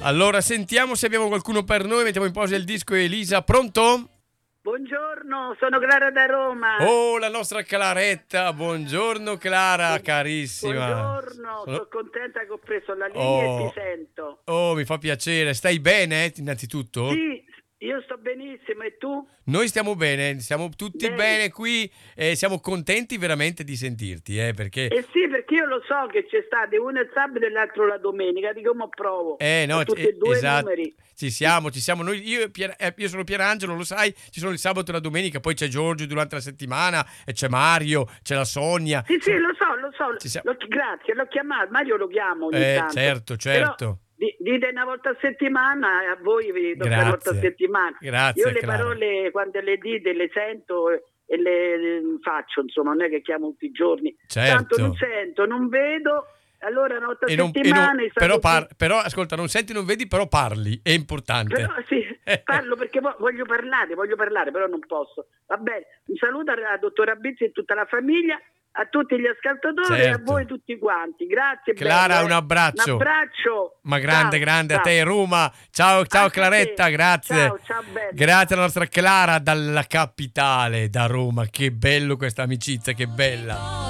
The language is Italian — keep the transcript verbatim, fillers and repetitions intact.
Allora sentiamo se abbiamo qualcuno per noi, mettiamo in pausa il disco. Elisa, pronto? Buongiorno, sono Clara da Roma. Oh, la nostra Claretta, buongiorno Clara, carissima. Buongiorno, Sono... sono contenta che ho preso la linea oh, e ti sento. Oh, mi fa piacere. Stai bene, innanzitutto? Sì, io sto benissimo, e tu? Noi stiamo bene, stiamo tutti bene, Bene. qui e siamo contenti veramente di sentirti, eh, perché... Eh sì, perché io lo so che c'è stato uno il sabato e l'altro la domenica, di come provo. Eh no, a tutti eh, e due esatto. i numeri. Ci siamo, ci siamo. Noi, io, Pier, eh, io sono Pierangelo, lo sai, ci sono il sabato e la domenica, poi c'è Giorgio durante la settimana, e c'è Mario, c'è la Sonia. Sì, sì, lo so, lo so. Ci siamo. Lo- grazie, l'ho chiamato, Mario lo chiamo ogni Eh, tanto. certo, certo. Però, di- dite una volta a settimana, a voi vi do Grazie. una volta a settimana. Grazie, Io le Clara. parole quando le dite le sento e e le, le faccio, insomma, non è che chiamo tutti i giorni. Certo. Tanto non sento, non vedo, allora una volta a E non- e settimana... non- è stato però, par- qui. però, ascolta, non senti, non vedi, però parli, è importante. Però sì, parlo perché vo- voglio parlare, voglio parlare, però non posso. Va bene, un saluto alla dottora Bizzi e tutta la famiglia, a tutti gli ascoltatori e a Certo. voi tutti quanti. Grazie. Clara, bello, eh. un abbraccio. Un abbraccio. Ma grande, Ciao, grande a ciao. te Roma. Ciao, ciao Anche a Claretta, te. grazie. Ciao, ciao, bello. Grazie alla nostra Clara dalla capitale, da Roma. Che bello questa amicizia, che bella.